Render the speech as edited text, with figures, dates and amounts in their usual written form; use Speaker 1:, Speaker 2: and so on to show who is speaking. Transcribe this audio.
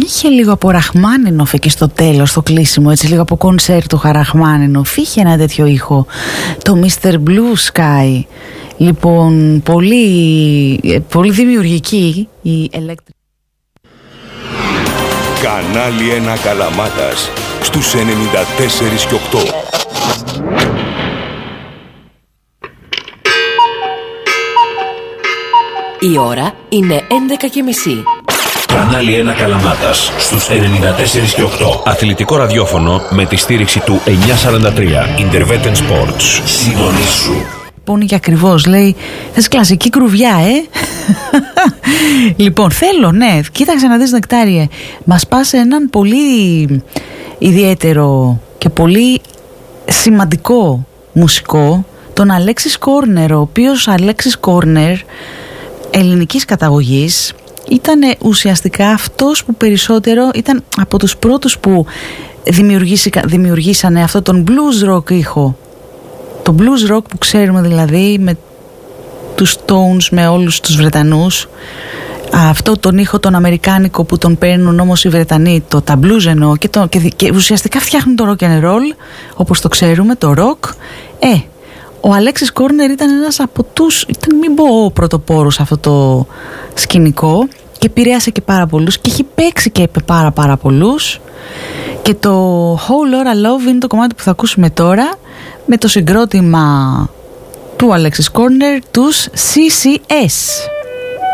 Speaker 1: είχε λίγο από Ραχμάνινοφ εκεί στο τέλος, στο κλείσιμο, έτσι λίγο από κονσέρ του Ραχμάνινοφ. Είχε ένα τέτοιο ήχο, το Mr. Blue Sky. Λοιπόν, πολύ δημιουργική η Electric.
Speaker 2: Κανάλι 1 Καλαμάτας στους 94 και 8.
Speaker 3: Η ώρα είναι 11:30.
Speaker 4: Κανάλι 1 Καλαμάτας στους 94 και 8. Αθλητικό ραδιόφωνο με τη στήριξη του 943 Intervetten Sports. Συντονίσου.
Speaker 1: Λοιπόν, και ακριβώς λέει, θες κλασική κρουβιά, Λοιπόν, θέλω, ναι, κοίταξε να δεις, Νεκτάριε. Μας πας έναν πολύ ιδιαίτερο και πολύ σημαντικό μουσικό, τον Αλέξης Κόρνερ, ο οποίος Αλέξης Κόρνερ, ελληνικής καταγωγής, ήταν ουσιαστικά αυτός που περισσότερο ήταν από τους πρώτους που δημιουργήσανε αυτό τον blues rock ήχο. Το blues rock που ξέρουμε, δηλαδή, με τους Stones, με όλους τους Βρετανούς, αυτό τον ήχο τον αμερικάνικο που τον παίρνουν όμως οι Βρετανοί, τα blues εννοώ, και ουσιαστικά φτιάχνουν το rock and roll όπως το ξέρουμε, το rock. Ο Αλέξης Κόρνερ ήταν ένας από τους, μην πω ο πρωτοπόρος αυτό το σκηνικό, και επηρέασε και πάρα πολλούς και έχει παίξει και πάρα πολλούς. Και το Whole Lotta Love είναι το κομμάτι που θα ακούσουμε τώρα, με το συγκρότημα του Αλέξης Κόρνερ, τους CCS.